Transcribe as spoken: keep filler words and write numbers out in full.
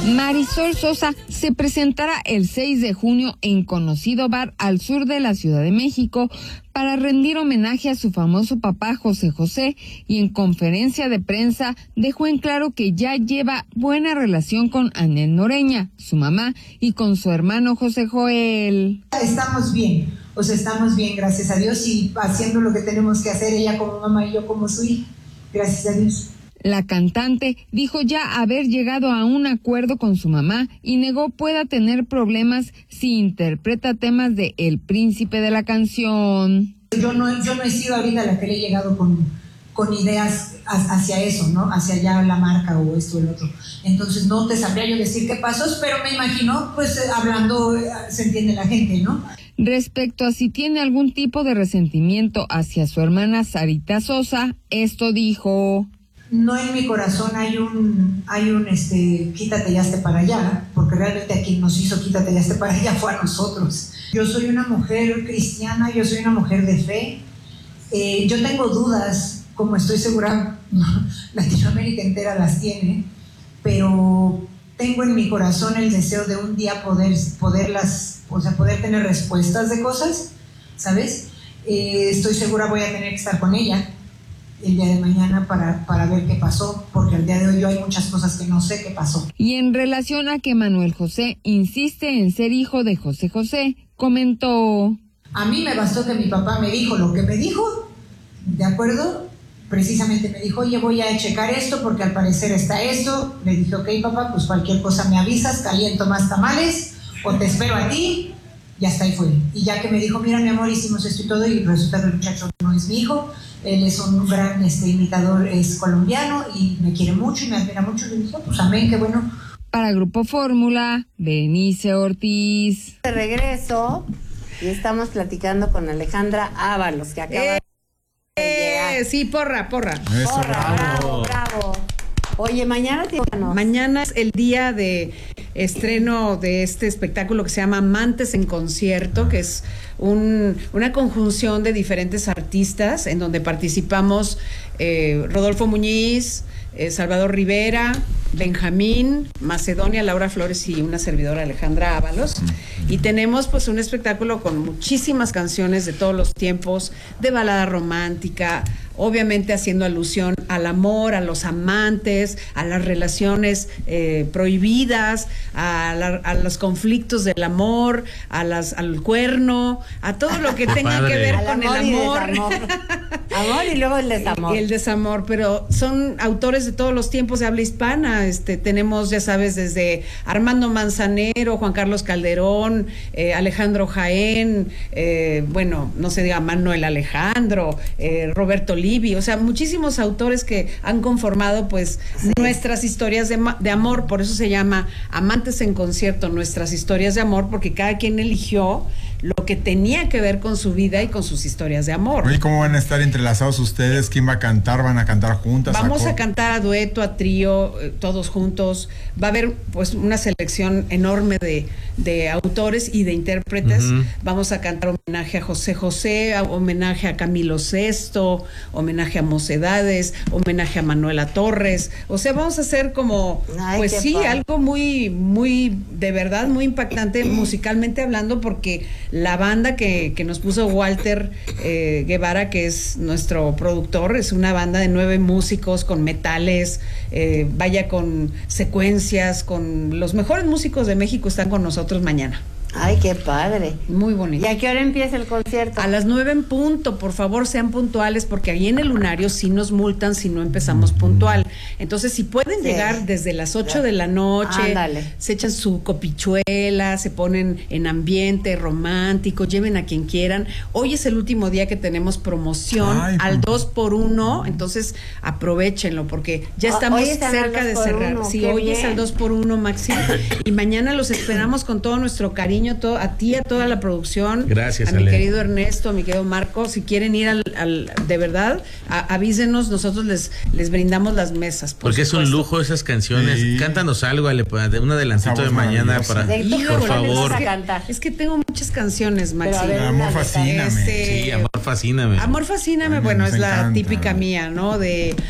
Marisol Sosa se presentará el seis de junio en conocido bar al sur de la Ciudad de México para rendir homenaje a su famoso papá José José, y en conferencia de prensa dejó en claro que ya lleva buena relación con Anel Noreña, su mamá, y con su hermano José Joel. Estamos bien, o sea, estamos bien, gracias a Dios, y haciendo lo que tenemos que hacer, ella como mamá y yo como su hija, gracias a Dios. La cantante dijo ya haber llegado a un acuerdo con su mamá y negó pueda tener problemas si interpreta temas de El Príncipe de la Canción. Yo no, yo no he sido ahorita la que le he llegado con, con ideas hacia eso, ¿no? Hacia allá la marca o esto o el otro. Entonces no te sabría yo decir qué pasó, pero me imagino, pues hablando se entiende la gente, ¿no? Respecto a si tiene algún tipo de resentimiento hacia su hermana Sarita Sosa, esto dijo: no, en mi corazón hay un, hay un, este, quítate y hazte para allá, porque realmente a quien nos hizo quítate y hazte para allá fue a nosotros. Yo soy una mujer cristiana, yo soy una mujer de fe, eh, yo tengo dudas, como estoy segura Latinoamérica entera las tiene, pero tengo en mi corazón el deseo de un día poder, poderlas, o sea, poder tener respuestas de cosas, ¿sabes? Eh, estoy segura voy a tener que estar con ella el día de mañana para, para ver qué pasó, porque al día de hoy yo hay muchas cosas que no sé qué pasó. Y en relación a que Manuel José insiste en ser hijo de José José, comentó: a mí me bastó que mi papá me dijo lo que me dijo, ¿de acuerdo? Precisamente me dijo, oye, voy a checar esto porque al parecer está esto. Le dije, ok, papá, pues cualquier cosa me avisas, caliento más tamales o te espero a ti. Y hasta ahí fue. Y ya que me dijo, mira mi amor, hicimos esto y todo, y resulta que el muchacho no es mi hijo, él es un gran este, imitador, es colombiano y me quiere mucho y me admira mucho. Y dije, pues amén, qué bueno. Para Grupo Fórmula, Berenice Ortiz. De regreso, y estamos platicando con Alejandra Ábalos, que acaba eh, de llegar. Eh, sí, porra, porra. Eso, porra, bravo, bravo. Oye, mañana te... Mañana es el día de estreno de este espectáculo que se llama Amantes en Concierto, que es un, una conjunción de diferentes artistas en donde participamos eh, Rodolfo Muñiz, eh, Salvador Rivera, Benjamín, Macedonia, Laura Flores y una servidora, Alejandra Ábalos. Y tenemos pues un espectáculo con muchísimas canciones de todos los tiempos, de balada romántica, obviamente haciendo alusión al amor, a los amantes, a las relaciones eh, prohibidas, a, la, a los conflictos del amor, a las, al cuerno, a todo lo que tenga Padre. que ver al con amor el amor. Y amor y luego el desamor. Y el desamor, pero son autores de todos los tiempos de habla hispana. Este, tenemos, ya sabes, desde Armando Manzanero, Juan Carlos Calderón, eh, Alejandro Jaén, eh, bueno, no se diga Manuel Alejandro, eh, Roberto Livi, o sea, muchísimos autores que han conformado pues sí. nuestras historias de, de amor. Por eso se llama Amantes en Concierto, nuestras historias de amor, porque cada quien eligió lo que tenía que ver con su vida y con sus historias de amor. Oye, ¿cómo van a estar entrelazados ustedes? ¿Quién va a cantar? ¿Van a cantar juntas? Vamos a, a cantar a dueto, a trío, eh, todos juntos. Va a haber pues una selección enorme de, de autores y de intérpretes. Uh-huh. Vamos a cantar homenaje a José José, a, homenaje a Camilo Sesto, homenaje a Mocedades, homenaje a Manuela Torres. O sea, vamos a hacer como, Ay, pues sí, padre. algo muy, muy, de verdad, muy impactante musicalmente hablando, porque la banda que, que nos puso Walter eh, Guevara, que es nuestro productor, es una banda de nueve músicos con metales, eh, vaya con secuencias, con los mejores músicos de México están con nosotros mañana. Ay, qué padre. Muy bonito. ¿Y a qué hora empieza el concierto? A las nueve en punto, por favor sean puntuales, porque ahí en el Lunario sí nos multan si no empezamos puntual. Entonces, si pueden sí. llegar desde las ocho de la noche, Ándale. se echan su copichuela, se ponen en ambiente romántico, lleven a quien quieran. Hoy es el último día que tenemos promoción Ay, al dos por uno, entonces aprovechenlo, porque ya estamos cerca de cerrar. Uno, sí, hoy bien. es al dos por uno, Maxi, y mañana los esperamos con todo nuestro cariño. Todo, a ti, a toda la producción. Gracias, a mi Ale. querido Ernesto, a mi querido Marco. Si quieren ir al, al de verdad, a, avísenos, nosotros les, les brindamos las mesas. Por Porque supuesto. es un lujo esas canciones. Sí. Cántanos algo, Ale, de un adelantito de mañana para, Hijo, por favor. A cantar. Es que tengo muchas canciones, Maxi. Ver, amor fascíname. Este, sí, amor fascíname. Amor fascíname, Ay, bueno, es encanta. la típica mía, ¿no? De